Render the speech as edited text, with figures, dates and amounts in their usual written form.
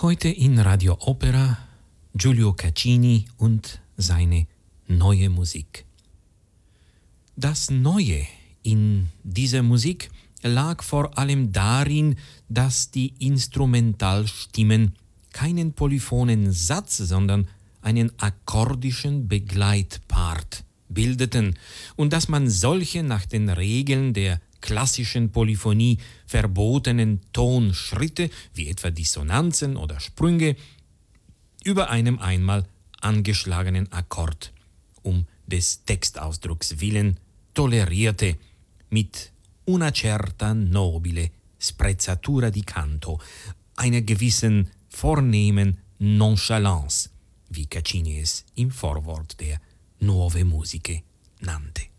Heute in Radio Opera Giulio Caccini und seine neue Musik. Das Neue in dieser Musik lag vor allem darin, dass die Instrumentalstimmen keinen polyphonen Satz, sondern einen akkordischen Begleitpart bildeten und dass man solche nach den Regeln der klassischen Polyphonie verbotenen Tonschritte, wie etwa Dissonanzen oder Sprünge, über einem einmal angeschlagenen Akkord des Textausdrucks willen tolerierte, mit una certa nobile sprezzatura di canto, einer gewissen vornehmen Nonchalance, wie Caccini es im Vorwort der Nuove Musiche nannte.